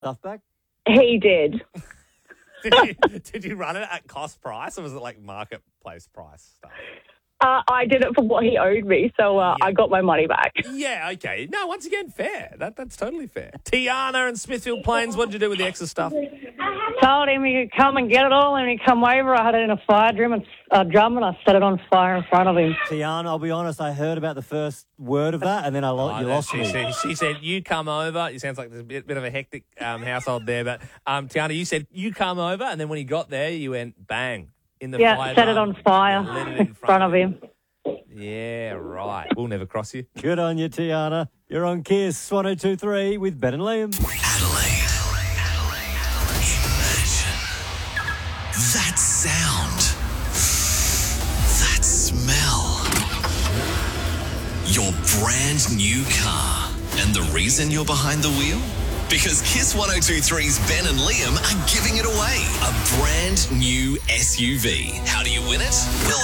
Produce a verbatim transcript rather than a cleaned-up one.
stuff back? He did. Did you, did you run it at cost price or was it like marketplace price stuff? Uh, I did it for what he owed me, so uh, Yeah. I got my money back. Yeah, okay. No, once again, fair. That That's totally fair. Tiana and Smithfield Plains, what did you do with the extra stuff? Told him he could come and get it all, and he come over. I had it in a fire drum and uh, drum, and I set it on fire in front of him. Tiana, I'll be honest, I heard about the first word of that, and then I lo- Oh, you no, lost she, me. Said, she said, you come over. It sounds like there's a bit, bit of a hectic um, household there. But, um, Tiana, you said, you come over. And then when he got there, you went, bang, in the Yeah, fire set it drum. on fire You lit it in in front of him. Yeah, right. We'll never cross you. Good on you, Tiana. You're on Kiss one oh two three with Ben and Liam. Adelaide. Imagine. That sound. That smell. Your brand new car. And the reason you're behind the wheel? Because Kiss one oh two three's Ben and Liam are giving it away. A brand new S U V. How do you win it? Well,